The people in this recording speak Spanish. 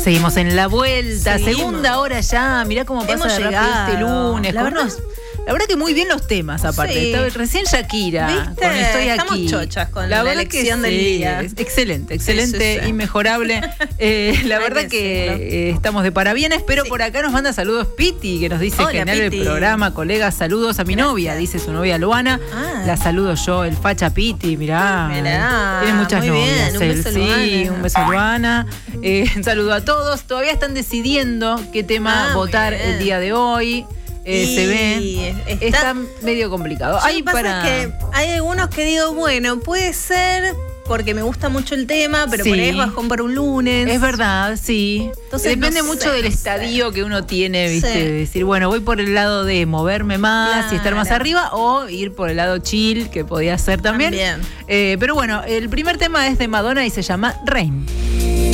Seguimos en la vuelta, Seguimos. Segunda hora ya, mirá cómo pasa Hemos de rápido llegado. este lunes. La verdad que muy bien los temas, aparte. Sí. Estaba recién Shakira, ¿Viste? con Estoy Estamos aquí. chochas con la verdad elección que del sí, día. Excelente, Sí. inmejorable. La Hay verdad que que estamos de parabienes, pero Sí. por acá nos manda saludos Piti, que nos dice Hola, genial el Piti. programa. Colegas, saludos a mi novia, dice su novia Luana. Ah. La saludo yo, el facha Piti, mirá. Mirá, Tiene muchas muy bien, novias. un él. beso, Sí, Luana. un beso Luana. Un saludo a todos. Todavía están decidiendo qué tema Muy votar bien. el día de hoy. Se ve. Está medio complicado. Lo que pasa es que hay algunos que digo, bueno, puede ser porque me gusta mucho el tema, pero Sí. por ahí es bajón para un lunes. Es verdad, sí. Entonces, depende no mucho sé, del no estadio que uno tiene, ¿viste? Sí. De decir, bueno, voy por el lado de moverme más y estar más Claro. arriba, o ir por el lado chill, que podía ser también. También. Pero bueno, el primer tema es de Madonna y se llama Rain.